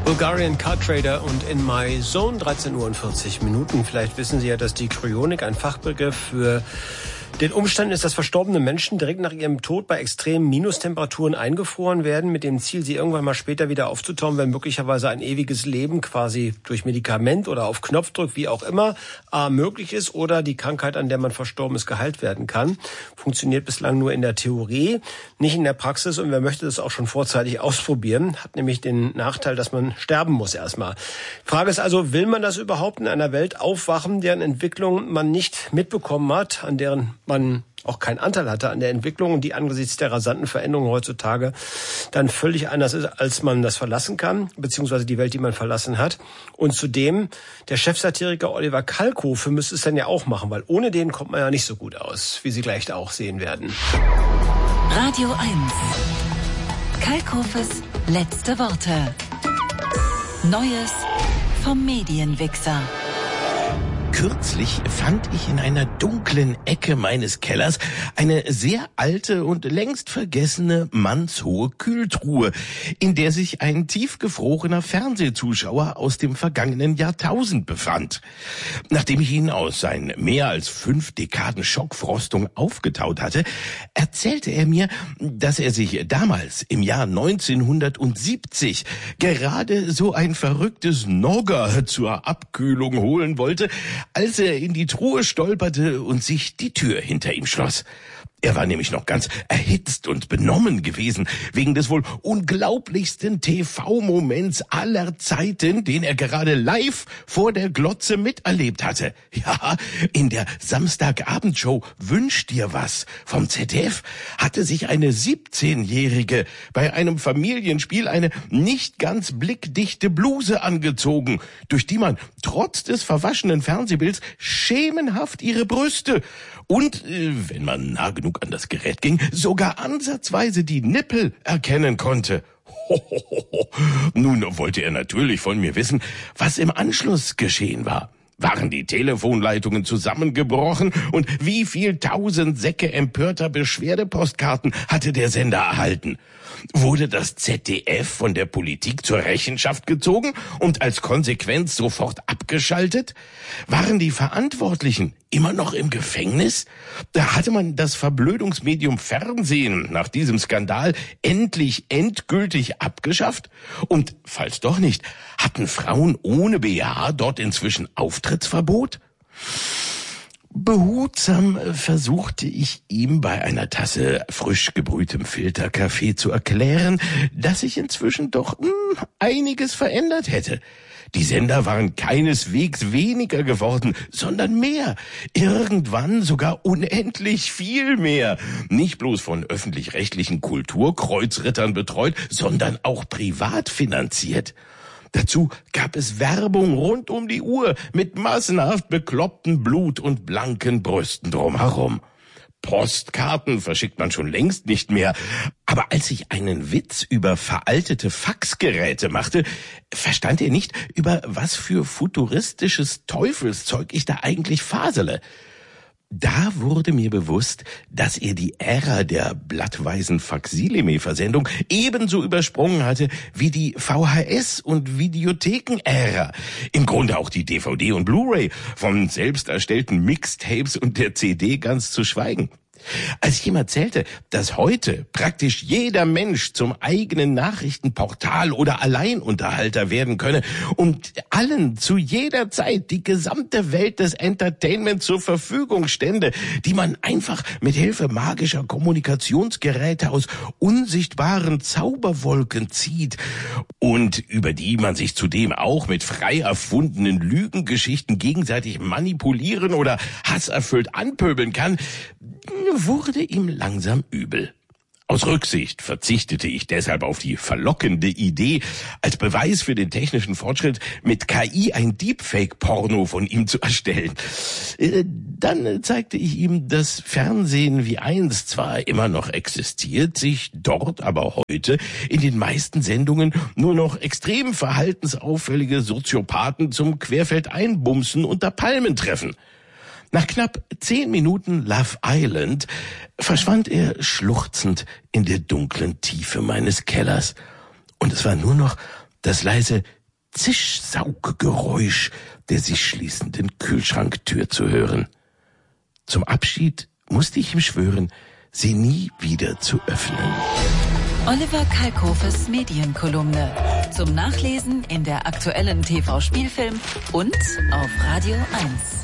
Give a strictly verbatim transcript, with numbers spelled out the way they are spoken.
Bulgarian Car Trader und In My Zone, dreizehn Uhr und vierzig Minuten. Vielleicht wissen Sie ja, dass die Kryonik ein Fachbegriff für den Umstand ist, dass verstorbene Menschen direkt nach ihrem Tod bei extremen Minustemperaturen eingefroren werden, mit dem Ziel, sie irgendwann mal später wieder aufzutauen, wenn möglicherweise ein ewiges Leben quasi durch Medikament oder auf Knopfdruck, wie auch immer, A, möglich ist oder die Krankheit, an der man verstorben ist, geheilt werden kann. Funktioniert bislang nur in der Theorie, nicht in der Praxis, und wer möchte das auch schon vorzeitig ausprobieren, hat nämlich den Nachteil, dass man sterben muss erstmal. Frage ist also, will man das überhaupt in einer Welt aufwachen, deren Entwicklung man nicht mitbekommen hat, an deren man auch keinen Anteil hatte an der Entwicklung und die angesichts der rasanten Veränderungen heutzutage dann völlig anders ist, als man das verlassen kann, beziehungsweise die Welt, die man verlassen hat. Und zudem, der Chefsatiriker Oliver Kalkofe müsste es dann ja auch machen, weil ohne den kommt man ja nicht so gut aus, wie Sie gleich auch sehen werden. Radio eins. Kalkofes letzte Worte. Neues vom Medienwichser. Kürzlich fand ich in einer dunklen Ecke meines Kellers eine sehr alte und längst vergessene mannshohe Kühltruhe, in der sich ein tiefgefrorener Fernsehzuschauer aus dem vergangenen Jahrtausend befand. Nachdem ich ihn aus seinen mehr als fünf Dekaden Schockfrostung aufgetaut hatte, erzählte er mir, dass er sich damals im Jahr neunzehnhundertsiebzig gerade so ein verrücktes Nogger zur Abkühlung holen wollte, als er in die Truhe stolperte und sich die Tür hinter ihm schloss. Er war nämlich noch ganz erhitzt und benommen gewesen, wegen des wohl unglaublichsten T V-Moments aller Zeiten, den er gerade live vor der Glotze miterlebt hatte. Ja, in der Samstagabendshow Wünsch dir was vom Z D F hatte sich eine siebzehnjährige bei einem Familienspiel eine nicht ganz blickdichte Bluse angezogen, durch die man trotz des verwaschenen Fernsehbilds schemenhaft ihre Brüste und, äh, wenn man nah genug an das Gerät ging, sogar ansatzweise die Nippel erkennen konnte. Hohoho. Nun wollte er natürlich von mir wissen, was im Anschluss geschehen war. Waren die Telefonleitungen zusammengebrochen und wie viel tausend Säcke empörter Beschwerdepostkarten hatte der Sender erhalten? Wurde das Z D F von der Politik zur Rechenschaft gezogen und als Konsequenz sofort abgeschaltet? Waren die Verantwortlichen immer noch im Gefängnis? Da hatte man das Verblödungsmedium Fernsehen nach diesem Skandal endlich endgültig abgeschafft? Und falls doch nicht, hatten Frauen ohne B H dort inzwischen Auftrittsverbot? Behutsam versuchte ich ihm bei einer Tasse frisch gebrühtem Filterkaffee zu erklären, dass sich inzwischen doch mh, einiges verändert hätte. Die Sender waren keineswegs weniger geworden, sondern mehr. Irgendwann sogar unendlich viel mehr. Nicht bloß von öffentlich-rechtlichen Kulturkreuzrittern betreut, sondern auch privat finanziert. Dazu gab es Werbung rund um die Uhr mit massenhaft bekloppten Blut- und blanken Brüsten drumherum. Postkarten verschickt man schon längst nicht mehr. Aber als ich einen Witz über veraltete Faxgeräte machte, verstand er nicht, über was für futuristisches Teufelszeug ich da eigentlich fasele. Da wurde mir bewusst, dass er die Ära der blattweisen Faksimile-Versendung ebenso übersprungen hatte wie die V H S- und Videotheken-Ära. Im Grunde auch die D V D und Blu-ray, von selbst erstellten Mixtapes und der C D ganz zu schweigen. Als ich ihm erzählte, dass heute praktisch jeder Mensch zum eigenen Nachrichtenportal oder Alleinunterhalter werden könne und allen zu jeder Zeit die gesamte Welt des Entertainments zur Verfügung stände, die man einfach mit Hilfe magischer Kommunikationsgeräte aus unsichtbaren Zauberwolken zieht und über die man sich zudem auch mit frei erfundenen Lügengeschichten gegenseitig manipulieren oder hasserfüllt anpöbeln kann, wurde ihm langsam übel. Aus Rücksicht verzichtete ich deshalb auf die verlockende Idee, als Beweis für den technischen Fortschritt mit K I ein Deepfake-Porno von ihm zu erstellen. Dann zeigte ich ihm, dass Fernsehen wie einst zwar immer noch existiert, sich dort aber heute in den meisten Sendungen nur noch extrem verhaltensauffällige Soziopathen zum Querfeldeinbumsen unter Palmen treffen. Nach knapp zehn Minuten Love Island verschwand er schluchzend in der dunklen Tiefe meines Kellers. Und es war nur noch das leise Zischsauggeräusch der sich schließenden Kühlschranktür zu hören. Zum Abschied musste ich ihm schwören, sie nie wieder zu öffnen. Oliver Kalkofes Medienkolumne. Zum Nachlesen in der aktuellen T V-Spielfilm und auf Radio eins.